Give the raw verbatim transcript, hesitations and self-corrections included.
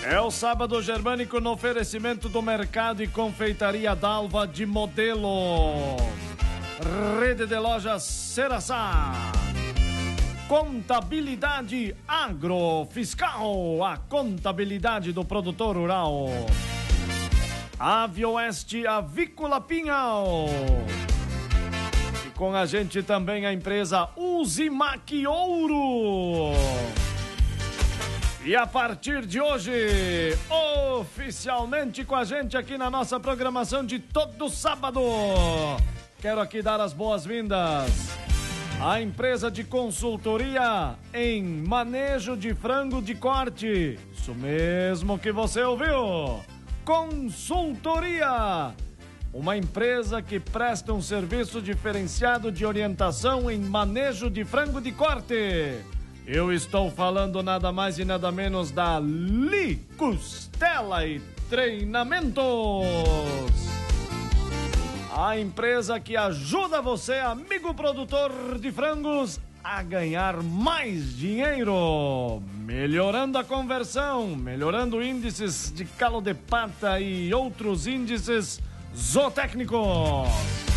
É o Sábado Germânico no oferecimento do Mercado e Confeitaria Dalva de Modelo. Rede de Lojas Ceraçá. Contabilidade Agrofiscal, a contabilidade do produtor rural. Avioeste Avícola Pinhal. E com a gente também a empresa Uzimac Ouro. E a partir de hoje, oficialmente com a gente aqui na nossa programação de todo sábado, quero aqui dar as boas-vindas à empresa de consultoria em manejo de frango de corte. Isso mesmo que você ouviu. Consultoria. Uma empresa que presta um serviço diferenciado de orientação em manejo de frango de corte. Eu estou falando nada mais e nada menos da Li Costela e Treinamentos. A empresa que ajuda você, amigo produtor de frangos, a ganhar mais dinheiro, melhorando a conversão, melhorando índices de calo de pata e outros índices zootécnicos.